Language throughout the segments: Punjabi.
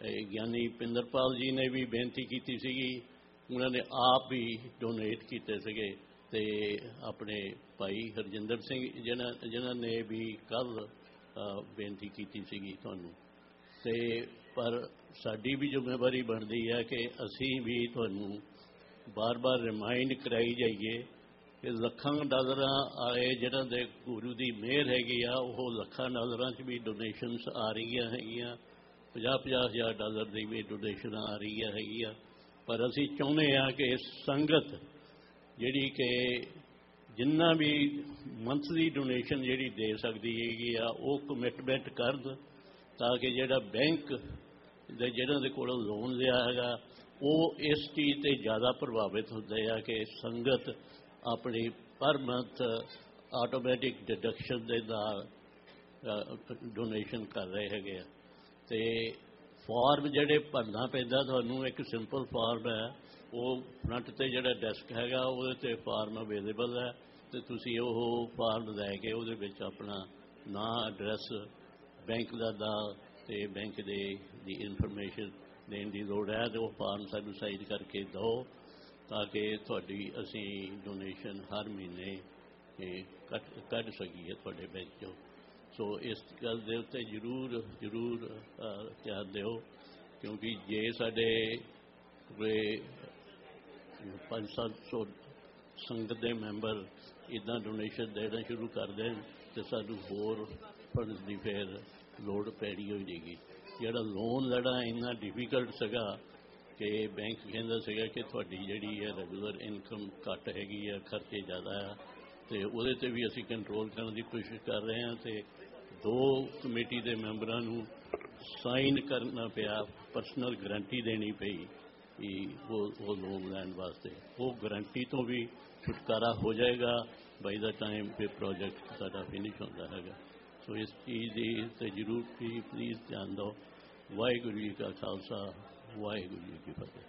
ਗਿਆਨੀ ਪਿੰਦਰਪਾਲ ਜੀ ਨੇ ਵੀ ਬੇਨਤੀ ਕੀਤੀ ਸੀਗੀ, ਉਹਨਾਂ ਨੇ ਆਪ ਵੀ ਡੋਨੇਟ ਕੀਤੇ ਸੀਗੇ, ਅਤੇ ਆਪਣੇ ਭਾਈ ਹਰਜਿੰਦਰ ਸਿੰਘ ਜਿਨ੍ਹਾਂ ਨੇ ਵੀ ਕੱਲ੍ਹ ਬੇਨਤੀ ਕੀਤੀ ਸੀਗੀ ਤੁਹਾਨੂੰ। ਅਤੇ ਪਰ ਸਾਡੀ ਵੀ ਜ਼ਿੰਮੇਵਾਰੀ ਬਣਦੀ ਹੈ ਕਿ ਅਸੀਂ ਵੀ ਤੁਹਾਨੂੰ ਬਾਰ ਬਾਰ ਰਿਮਾਈਂਡ ਕਰਾਈ ਜਾਈਏ ਕਿ ਲੱਖਾਂ ਡਾਲਰਾਂ ਆਏ ਜਿਹਨਾਂ ਦੇ ਗੁਰੂ ਦੀ ਮਿਹਰ ਹੈਗੀ ਆ, ਉਹ ਲੱਖਾਂ ਡਾਲਰਾਂ 'ਚ ਵੀ ਡੋਨੇਸ਼ਨਸ ਆ ਰਹੀਆਂ ਹੈਗੀਆਂ, 50-50 ਹਜ਼ਾਰ ਡਾਲਰ ਦੀ ਵੀ ਡੋਨੇਸ਼ਨਾਂ ਆ ਰਹੀਆਂ ਹੈਗੀਆਂ। ਪਰ ਅਸੀਂ ਚਾਹੁੰਦੇ ਹਾਂ ਕਿ ਸੰਗਤ ਜਿਹੜੀ ਕਿ ਜਿੰਨਾ ਵੀ ਮੰਥਲੀ ਡੋਨੇਸ਼ਨ ਜਿਹੜੀ ਦੇ ਸਕਦੀ ਹੈਗੀ ਆ, ਉਹ ਕਮਿਟਮੈਂਟ ਕਰਨ, ਤਾਂ ਕਿ ਜਿਹੜਾ ਬੈਂਕ ਦੇ ਜਿਹਨਾਂ ਦੇ ਕੋਲੋਂ ਲੋਨ ਲਿਆ ਹੈਗਾ ਉਹ ਇਸ ਚੀਜ਼ 'ਤੇ ਜ਼ਿਆਦਾ ਪ੍ਰਭਾਵਿਤ ਹੁੰਦੇ ਆ ਕਿ ਸੰਗਤ ਆਪਣੀ ਪਰ ਮੰਥ ਆਟੋਮੈਟਿਕ ਡਿਡਕਸ਼ਨ ਦੇ ਨਾਲ ਡੋਨੇਸ਼ਨ ਕਰ ਰਹੇ ਹੈਗੇ ਆ। ਅਤੇ ਫਾਰਮ ਜਿਹੜੇ ਭਰਨਾ ਪੈਂਦਾ ਤੁਹਾਨੂੰ, ਇੱਕ ਸਿੰਪਲ ਫਾਰਮ ਹੈ, ਉਹ ਫਰੰਟ 'ਤੇ ਜਿਹੜਾ ਡੈਸਕ ਹੈਗਾ ਉਹਦੇ 'ਤੇ ਫਾਰਮ ਅਵੇਲੇਬਲ ਹੈ, ਅਤੇ ਤੁਸੀਂ ਉਹ ਫਾਰਮ ਲੈ ਕੇ ਉਹਦੇ ਵਿੱਚ ਆਪਣਾ ਨਾਂ, ਐਡਰੈਸ, ਬੈਂਕ ਦਾ ਨਾਂ ਅਤੇ ਬੈਂਕ ਦੀ ਇਨਫੋਰਮੇਸ਼ਨ ਦੇਣ ਦੀ ਲੋੜ ਹੈ, ਅਤੇ ਉਹ ਫਾਰਮ ਸਾਨੂੰ ਸਾਈਨ ਕਰਕੇ ਦਿਓ ਤਾਂ ਕਿ ਤੁਹਾਡੀ ਅਸੀਂ ਡੋਨੇਸ਼ਨ ਹਰ ਮਹੀਨੇ ਕੱਢ ਸਕੀਏ ਤੁਹਾਡੇ ਬੈਂਕ 'ਚੋਂ। ਸੋ ਇਸ ਗੱਲ ਦੇ ਉੱਤੇ ਜ਼ਰੂਰ ਧਿਆਨ ਦਿਓ, ਕਿਉਂਕਿ ਜੇ ਸਾਡੇ ਪੂਰੇ 500-700 ਸੰਗਤ ਦੇ ਮੈਂਬਰ ਇੱਦਾਂ ਡੋਨੇਸ਼ਨ ਦੇਣਾ ਸ਼ੁਰੂ ਕਰ ਦੇਣ ਅਤੇ ਸਾਨੂੰ ਹੋਰ ਫੰਡਸ ਦੀ ਫਿਰ ਲੋੜ ਪੈਣੀ ਹੋ ਜਾਏਗੀ। ਜਿਹੜਾ ਲੋਨ ਲੈਣਾ ਇੰਨਾ ਡਿਫੀਕਲਟ ਸੀਗਾ ਕਿ ਬੈਂਕ ਕਹਿੰਦਾ ਸੀਗਾ ਕਿ ਤੁਹਾਡੀ ਜਿਹੜੀ ਹੈ ਰੈਗੂਲਰ ਇਨਕਮ ਘੱਟ ਹੈਗੀ ਆ, ਖਰਚੇ ਜ਼ਿਆਦਾ ਆ, ਅਤੇ ਉਹਦੇ 'ਤੇ ਵੀ ਅਸੀਂ ਕੰਟਰੋਲ ਕਰਨ ਦੀ ਕੋਸ਼ਿਸ਼ ਕਰ ਰਹੇ ਹਾਂ। ਅਤੇ 2 ਕਮੇਟੀ ਦੇ ਮੈਂਬਰਾਂ ਨੂੰ ਸਾਈਨ ਕਰਨਾ ਪਿਆ, ਪਰਸਨਲ ਗਰੰਟੀ ਦੇਣੀ ਪਈ ਕਿ ਉਹ ਲੋਨ ਲੈਣ ਵਾਸਤੇ। ਉਹ ਗਰੰਟੀ ਤੋਂ ਵੀ ਛੁਟਕਾਰਾ ਹੋ ਜਾਏਗਾ ਬਾਈ ਦਾ ਟਾਈਮ ਇਹ ਪ੍ਰੋਜੈਕਟ ਸਾਡਾ ਫਿਨਿਸ਼ ਹੁੰਦਾ ਹੈਗਾ। ਸੋ ਇਸ ਚੀਜ਼ ਦੀ 'ਤੇ ਜ਼ਰੂਰ ਪਲੀਜ਼ ਧਿਆਨ ਦਿਓ। ਵਾਹਿਗੁਰੂ ਜੀ ਕਾ ਖਾਲਸਾ, ਵਾਹਿਗੁਰੂ ਜੀ ਕੀ ਫਤਿਹ।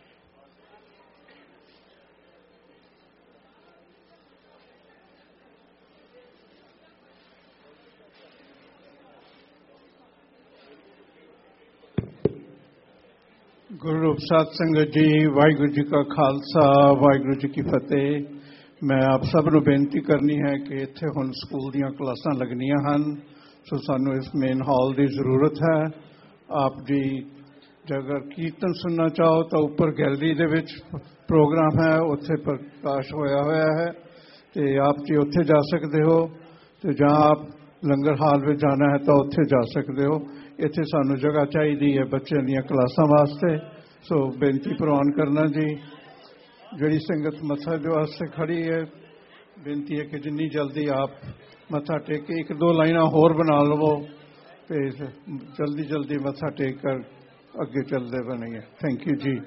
ਗੁਰੂ ਰੂਪ ਸਾਧ ਸੰਗਤ ਜੀ, ਵਾਹਿਗੁਰੂ ਜੀ ਕਾ ਖਾਲਸਾ, ਵਾਹਿਗੁਰੂ ਜੀ ਕੀ ਫਤਿਹ। ਮੈਂ ਆਪ ਸਭ ਨੂੰ ਬੇਨਤੀ ਕਰਨੀ ਹੈ ਕਿ ਇੱਥੇ ਹੁਣ ਸਕੂਲ ਦੀਆਂ ਕਲਾਸਾਂ ਲੱਗਣੀਆਂ ਹਨ, ਸੋ ਸਾਨੂੰ ਇਸ ਮੇਨ ਹਾਲ ਦੀ ਜ਼ਰੂਰਤ ਹੈ। ਆਪ ਜੀ ਜੇਕਰ ਕੀਰਤਨ ਸੁਣਨਾ ਚਾਹੋ ਤਾਂ ਉੱਪਰ ਗੈਲਰੀ ਦੇ ਵਿੱਚ ਪ੍ਰੋਗਰਾਮ ਹੈ, ਉੱਥੇ ਪ੍ਰਕਾਸ਼ ਹੋਇਆ ਹੈ, ਅਤੇ ਆਪ ਜੀ ਉੱਥੇ ਜਾ ਸਕਦੇ ਹੋ, ਅਤੇ ਜਾਂ ਆਪ ਲੰਗਰ ਹਾਲ ਵਿੱਚ ਜਾਣਾ ਹੈ ਤਾਂ ਉੱਥੇ ਜਾ ਸਕਦੇ ਹੋ। ਇੱਥੇ ਸਾਨੂੰ ਜਗ੍ਹਾ ਚਾਹੀਦੀ ਹੈ ਬੱਚਿਆਂ ਦੀਆਂ ਕਲਾਸਾਂ ਵਾਸਤੇ, ਸੋ ਬੇਨਤੀ ਪ੍ਰਵਾਨ ਕਰਨਾ ਜੀ। ਜਿਹੜੀ ਸੰਗਤ ਮੱਥਾ ਦੇ ਵਾਸਤੇ ਖੜੀ ਹੈ, ਬੇਨਤੀ ਹੈ ਕਿ ਜਿੰਨੀ ਜਲਦੀ ਆਪ ਮੱਥਾ ਟੇਕ ਕੇ 1-2 ਲਾਈਨਾਂ ਹੋਰ ਬਣਾ ਲਵੋ ਅਤੇ ਜਲਦੀ ਮੱਥਾ ਟੇਕ ਕਰ ਅੱਗੇ ਚੱਲਦੇ ਬਣੀਏ। ਥੈਂਕ ਯੂ ਜੀ।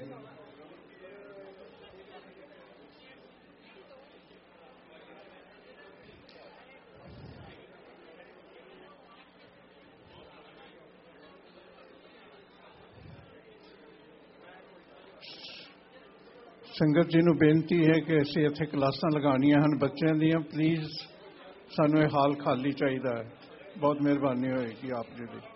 ਸੰਗਤ ਜੀ ਨੂੰ ਬੇਨਤੀ ਹੈ ਕਿ ਅਸੀਂ ਇੱਥੇ ਕਲਾਸਾਂ ਲਗਾਉਣੀਆਂ ਹਨ ਬੱਚਿਆਂ ਦੀਆਂ, ਪਲੀਜ਼ ਸਾਨੂੰ ਇਹ ਹਾਲ ਖਾਲੀ ਚਾਹੀਦਾ ਹੈ। ਬਹੁਤ ਮਿਹਰਬਾਨੀ ਹੋਏਗੀ ਆਪ ਜੀ ਦੀ।